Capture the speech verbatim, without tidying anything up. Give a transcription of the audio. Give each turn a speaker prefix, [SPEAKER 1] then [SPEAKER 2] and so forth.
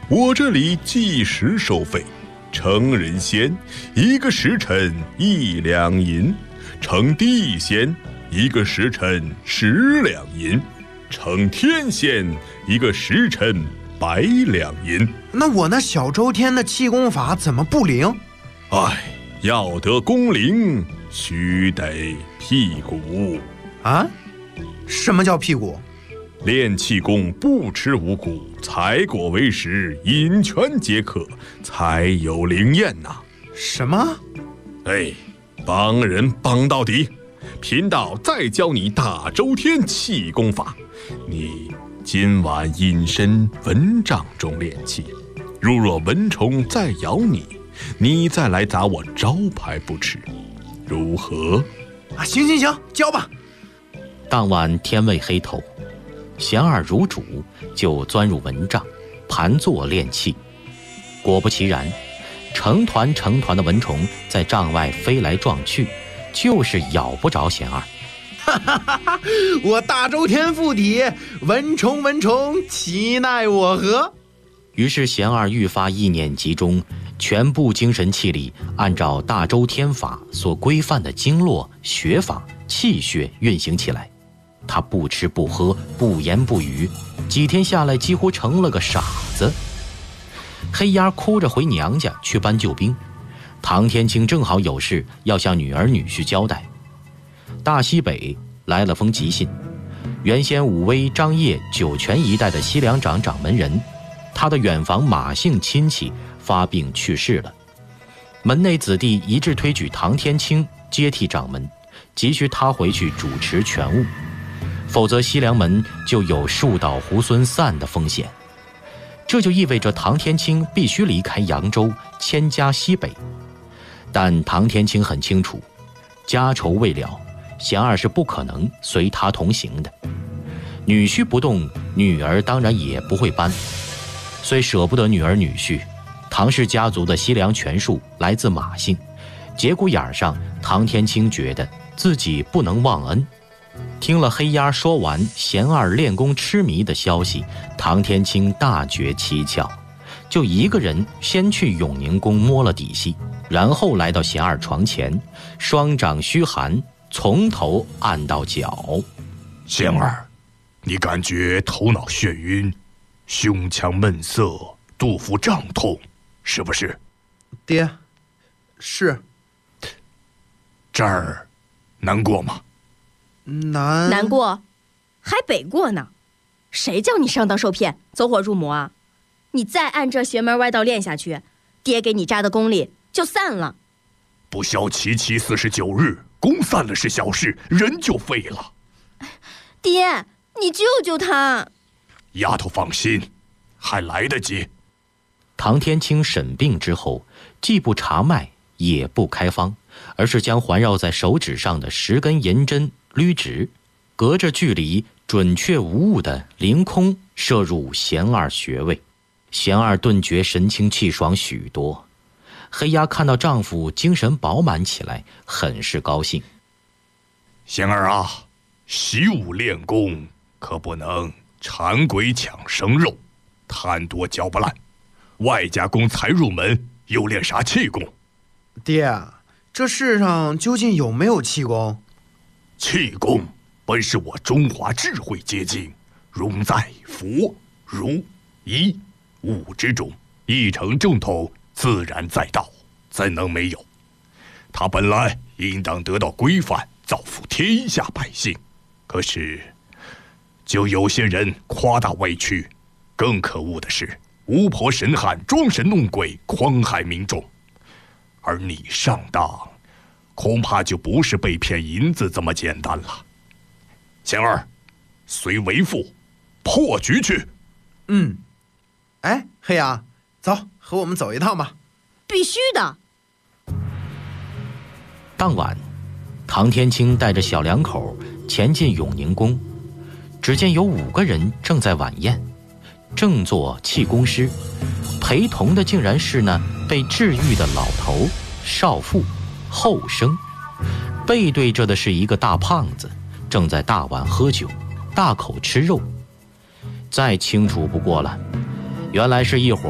[SPEAKER 1] 我这里计时收费，成人仙一个时辰一两银，成地仙一个时辰十两银，成天仙一个时辰百两银。
[SPEAKER 2] 那我那小周天的气功法怎么不灵？
[SPEAKER 1] 哎，要得功灵，须得辟谷
[SPEAKER 2] 啊？什么叫辟谷？
[SPEAKER 1] 练气功不吃五谷，采果为食，饮泉解渴，才有灵验呐、啊。
[SPEAKER 2] 什么？
[SPEAKER 1] 哎，帮人帮到底。贫道再教你大周天气功法，你今晚隐身蚊帐中练气，如若蚊虫再咬你，你再来砸我招牌不迟，如何？
[SPEAKER 2] 啊，行行行，教吧。
[SPEAKER 3] 当晚天未黑头，贤儿如主，就钻入蚊帐，盘坐练气。果不其然，成团成团的蚊虫在帐外飞来撞去，就是咬不着贤儿。
[SPEAKER 2] 哈哈哈哈！我大周天附体，蚊虫蚊虫，其奈我何？
[SPEAKER 3] 于是贤儿愈发意念集中，全部精神气力按照大周天法所规范的经络、穴法、气血运行起来。他不吃不喝，不言不语，几天下来几乎成了个傻子。黑丫哭着回娘家去搬救兵，唐天清正好有事要向女儿女婿交代。大西北来了封急信，原先武威、张掖、酒泉一带的西凉长掌门人，他的远房马姓亲戚发病去世了，门内子弟一致推举唐天清接替掌门，急需他回去主持权务，否则西凉门就有树倒猢狲散的风险。这就意味着唐天清必须离开扬州，迁家西北。但唐天清很清楚，家仇未了，贤儿是不可能随他同行的。女婿不动，女儿当然也不会搬。虽舍不得女儿女婿，唐氏家族的西凉权术来自马姓，节骨眼上，唐天清觉得自己不能忘恩。听了黑丫说完贤儿练功痴迷的消息，唐天清大觉蹊跷，就一个人先去永宁宫摸了底细，然后来到贤儿床前，双掌虚寒，从头按到脚。
[SPEAKER 4] 贤儿，你感觉头脑眩晕，胸腔闷塞，肚腹胀痛，是不是？
[SPEAKER 2] 爹，是。
[SPEAKER 4] 这儿难过吗？
[SPEAKER 2] 难
[SPEAKER 5] 难过，还北过呢？谁叫你上当受骗，走火入魔啊？你再按这邪门歪道练下去，爹给你扎的功力就散了。
[SPEAKER 4] 不消其七四十九日，功散了是小事，人就废了。
[SPEAKER 5] 爹，你救救他！
[SPEAKER 4] 丫头放心，还来得及。
[SPEAKER 3] 唐天清审病之后，既不查脉，也不开方，而是将环绕在手指上的十根银针捋直，隔着距离准确无误地凌空射入贤儿穴位。贤儿顿觉神清气爽许多。黑丫看到丈夫精神饱满起来，很是高兴。
[SPEAKER 4] 贤儿啊，习武练功可不能馋鬼抢生肉，贪多嚼不烂。外家公才入门，又练啥气功？
[SPEAKER 2] 爹，这世上究竟有没有气功？
[SPEAKER 4] 气功本是我中华智慧结晶，融在佛、儒、医、武之中，一成正统，自然在道，怎能没有？它本来应当得到规范，造福天下百姓。可是，就有些人夸大歪曲。更可恶的是，巫婆神汉装神弄鬼，诓害民众。而你上当，恐怕就不是被骗银子这么简单了。贤儿，随为父破局去。
[SPEAKER 2] 嗯，哎，黑牙，走，和我们走一趟吧。
[SPEAKER 5] 必须的。
[SPEAKER 3] 当晚，唐天清带着小两口前进永宁宫，只见有五个人正在晚宴，正做气功师，陪同的竟然是那被治愈的老头、少妇、后生，背对着的是一个大胖子，正在大碗喝酒，大口吃肉。再清楚不过了，原来是一伙